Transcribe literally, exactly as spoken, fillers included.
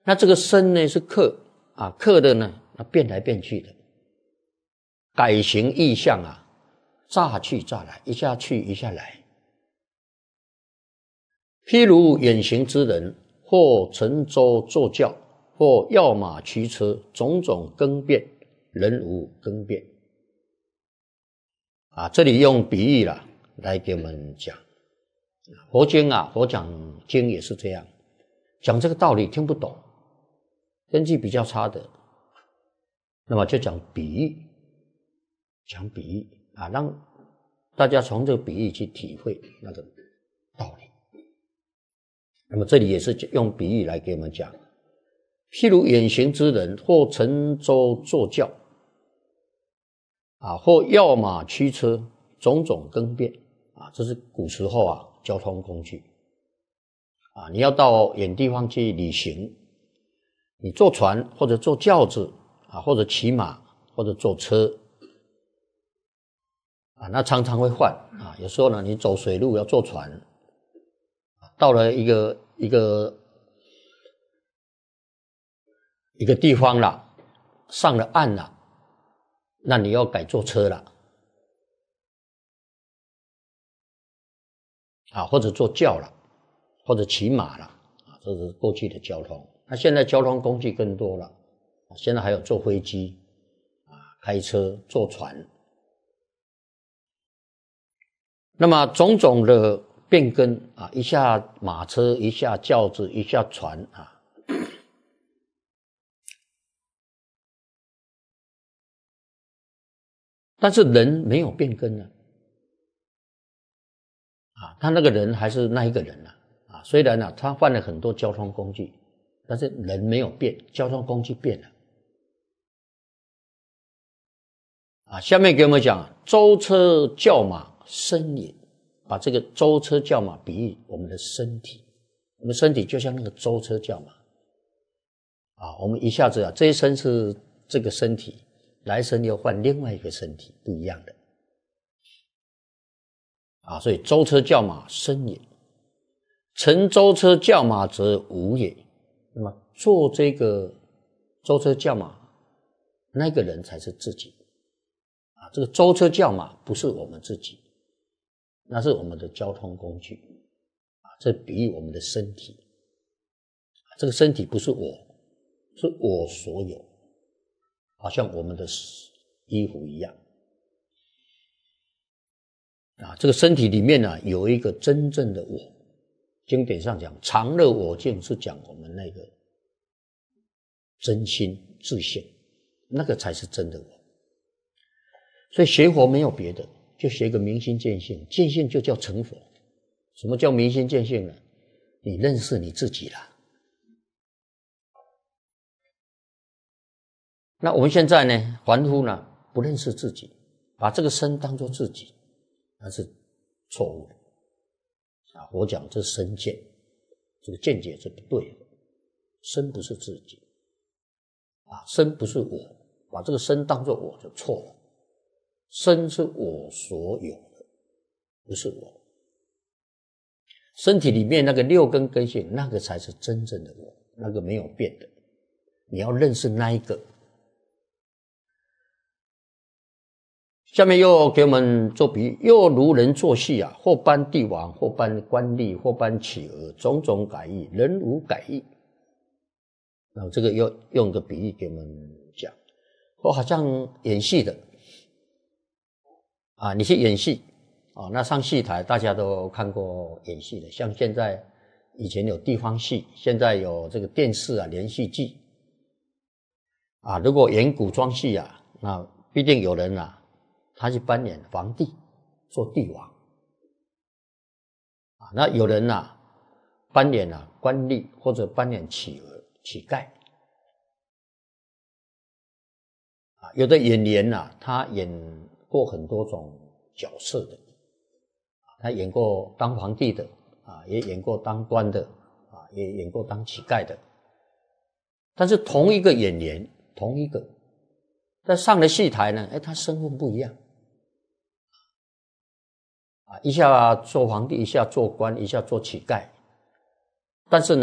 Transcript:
那这个身呢是客啊，客的呢那变来变去的，改形异象啊，乍去乍来，一下去一下来。譬如远行之人，或乘舟坐轿，或跃马驱车，种种更变，人无更变。啊，这里用比喻啦来给我们讲。佛经啊，佛讲经也是这样，讲这个道理听不懂，根基比较差的，那么就讲比喻，讲比喻啊，让大家从这个比喻去体会那个道理。那么这里也是用比喻来给我们讲，譬如远行之人，或乘舟坐轿，啊，或跃马驱车，种种更变啊，这是古时候啊交通工具啊，你要到远地方去旅行，你坐船或者坐轿子啊，或者骑马或者坐车啊，那常常会换啊，有时候呢你走水路要坐船，到了一个一个一个地方了，上了岸了，那你要改坐车了啊，或者坐轿了，或者骑马了啊，这是过去的交通。那现在交通工具更多了，现在还有坐飞机啊，开车、坐船。那么种种的变更啊，一下马车，一下轿子，一下船啊，但是人没有变更啊，啊，他那个人还是那一个人啊，啊，虽然啊他换了很多交通工具，但是人没有变，交通工具变了。啊，下面给我们讲舟车轿马身也，把这个舟车轿马比喻我们的身体，我们身体就像那个舟车轿马啊，我们一下子啊，这一生是这个身体，来生又换另外一个身体，不一样的啊，所以舟车轿马身也，乘舟车轿马则无也。那么坐这个舟车轿马，那个人才是自己啊，这个舟车轿马不是我们自己，那是我们的交通工具啊，这比喻我们的身体，这个身体不是我，是我所有，好像我们的衣服一样啊，这个身体里面呢、啊、有一个真正的我，经典上讲常乐我净，是讲我们那个真心自性，那个才是真的我。所以学佛没有别的，就学个明心见性，见性就叫成佛。什么叫明心见性呢？你认识你自己了。那我们现在呢，凡夫呢不认识自己，把这个身当作自己，那是错误的啊！我讲这是身见，这个见解是不对的。身不是自己啊，身不是我，把这个身当作我就错了。身是我所有的，不是我。身体里面那个六根根性，那个才是真正的我，那个没有变的。你要认识那一个。下面又给我们做比喻，又如人做戏啊，或颁帝王，或颁官吏，或颁企鹅，种种改易，人无改易。然后这个又用个比喻给我们讲，或好像演戏的啊，你去演戏啊，那上戏台大家都看过演戏的，像现在以前有地方戏，现在有这个电视啊连续剧啊，如果演古装戏啊，那必定有人啊他去扮演皇帝，做帝王啊，那有人啊扮演啊官吏，或者扮演企鹅、乞丐啊，有的演员啊，他演过很多种角色的，他演过当皇帝的啊，也演过当官的啊，也演过当乞丐的。但是同一个演员，同一个，但上了戏台呢，哎，他身份不一样。啊，一下做皇帝，一下做官，一下做乞丐，但是呢